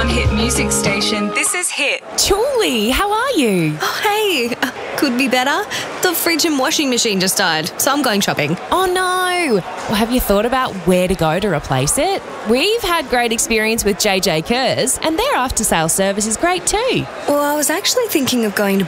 one hit music station. This is Hit. Julie, how are you? Oh, hey. Could be better. The fridge and washing machine just died, so I'm going shopping. Oh no! Well, have you thought about where to go to replace it? We've had great experience with JJ Kerrs, and their after-sale service is great too. Well, I was actually thinking of going to